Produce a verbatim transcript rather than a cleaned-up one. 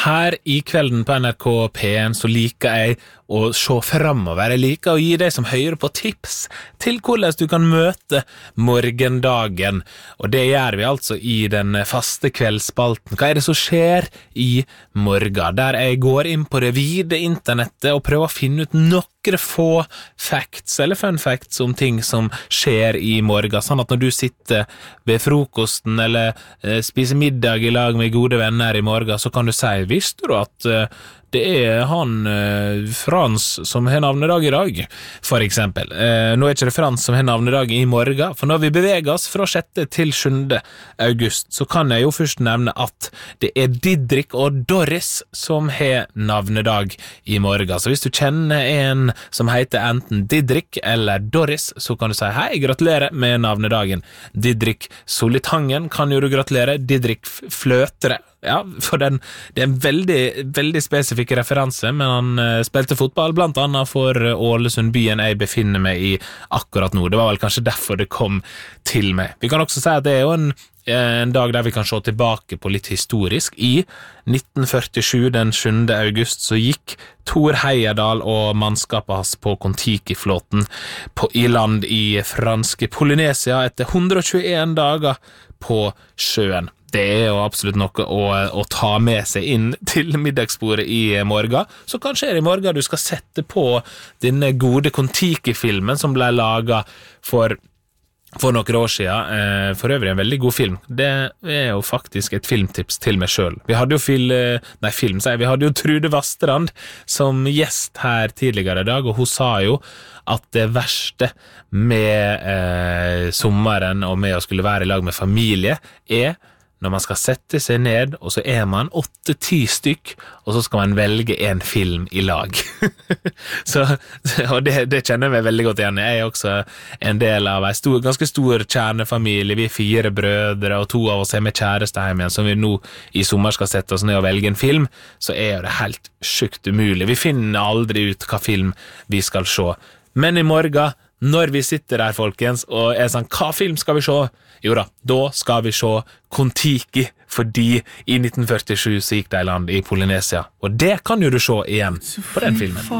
Her i kvelden på N R K P en så liker jeg å se fremover. Jeg liker å gi deg som hører på tips til hvordan du kan møte morgendagen. Og det gjør vi altså i den faste kveldsspalten. Hva er det som skjer i morgen? Der jeg går inn på det vide internettet og prøver å finne ut noen få facts eller fun facts om ting som skjer i morgen, sånn at når du sitter ved frokosten eller eh, spiser middag i lag med gode venner i morgen, så kan du si, visste du at eh, det er han eh, Frans som har navnedag i dag, for eksempel. Eh, nå er ikke det Frans som har navnedag i morgen, for når vi beveger oss fra sjette til sjuende august, så kan jeg jo først nevne at det er Didrik og Doris som har navnedag i morgen. Så hvis du kjenner en som heter enten Didrik eller Doris, så kan du si hei, gratulerer med navnedagen. Didrik Solitangen kan jo du gratulere, Didrik Fløtere. Ja, for den, det er en veldig, veldig spesifikk referanse, men han uh, spilte fotball blant annet for Ålesund, byen jeg befinner meg i akkurat nå. Det var vel kanskje derfor det kom til meg. Vi kan også si at det er jo en, en dag der vi kan se tilbake på litt historisk. I nitten førtisju, den sjuende august, så gikk Thor Heyerdahl og mannskapet hans på Kon-Tiki-flåten på, i land i franske Polynesia etter hundre og tjueen dager på sjøen. Det er jo absolutt noe å, å ta med seg inn til middagsbordet i morgen. Så kanskje er det i morgen du skal sette på denne gode Kon-Tiki-filmen som ble laget for, for noen år siden. Eh, for øvrig en veldig god film. Det er jo faktisk et filmtips til meg selv. Vi hadde jo fil, nei, film, sier jeg. Vi hadde jo Trude Vastrand som gjest her tidligere i dag, og hun sa jo at det verste med eh, sommeren og med å skulle være i lag med familie er når man skal sette seg ned, og så er man åtte-ti stykk, og så skal man velge en film i lag. så, og det, det kjenner jeg meg veldig godt igjen. Jeg er også en del av en stor, ganske stor kjernefamilie. Vi er fire brødre, og to av oss er med kjæreste hjemme igjen, som vi nå i sommer skal sette oss ned og velge en film, så er det helt sjukt umulig. Vi finner aldri ut hva film vi skal se. Men i morgen, når vi sitter der, folkens, og er sånn, hva film skal vi se? Jo da, da skal vi se Kon-Tiki, fordi i nitten førtisju så gikk de i land i Polynesia. Og det kan jo du se igjen på den filmen.